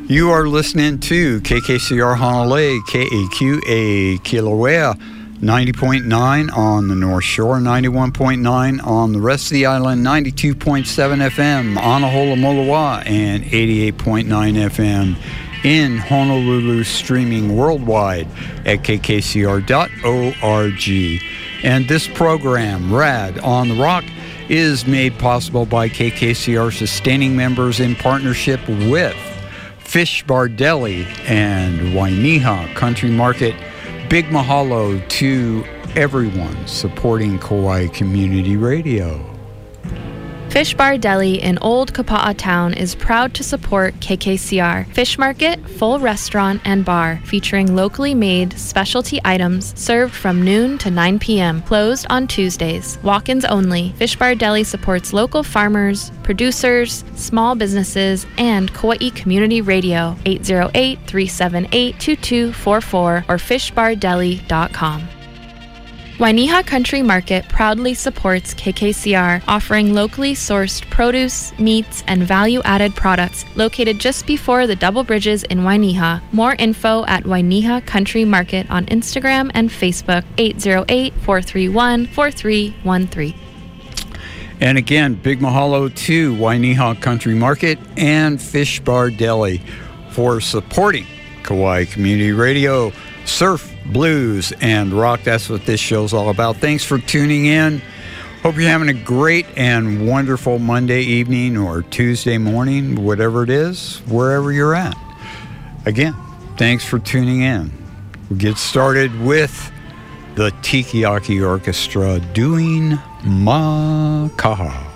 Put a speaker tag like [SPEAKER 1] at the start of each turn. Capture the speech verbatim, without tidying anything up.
[SPEAKER 1] You are listening to K K C R Honolulu, K A Q A Kilauea, ninety point nine on the North Shore, ninety-one point nine on the rest of the island, ninety-two point seven F M on Honolulu, and eighty-eight point nine F M in Honolulu, streaming worldwide at k k c r dot org. And this program, Rad on the Rock, is made possible by K K C R sustaining members in partnership with Fish Bar Deli and Wainiha Country Market. Big mahalo to everyone supporting Kauai Community Radio.
[SPEAKER 2] Fish Bar Deli in Old Kapa'a Town is proud to support K K C R. Fish Market, full restaurant and bar, featuring locally made specialty items served from noon to nine p.m., closed on Tuesdays. Walk-ins only. Fish Bar Deli supports local farmers, producers, small businesses, and Kauai Community Radio. eight oh eight, three seven eight, two two four four or fish bar deli dot com. Wainiha Country Market proudly supports K K C R, offering locally sourced produce, meats, and value-added products located just before the Double Bridges in Wainiha. More info at Wainiha Country Market on Instagram and Facebook, eight oh eight, four three one, four three one three.
[SPEAKER 1] And again, big mahalo to Wainiha Country Market and Fish Bar Deli for supporting Kauai Community Radio. Surf, blues, and rock. That's what this show's all about. Thanks for tuning in. Hope you're having a great and wonderful Monday evening or Tuesday morning, whatever it is, wherever you're at. Again, thanks for tuning in. We'll get started with the Tikiaki Orchestra doing Makaha.